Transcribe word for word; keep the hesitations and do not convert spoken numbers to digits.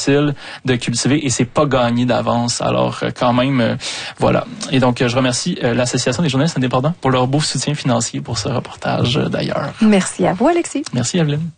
difficile de cultiver et c'est pas gagné d'avance. Alors euh, quand même, euh, voilà. Et donc euh, je remercie euh, l'Association des journalistes indépendants pour leur beau soutien financier pour ce reportage euh, d'ailleurs. Merci à vous, Alexis. Merci, Evelyne.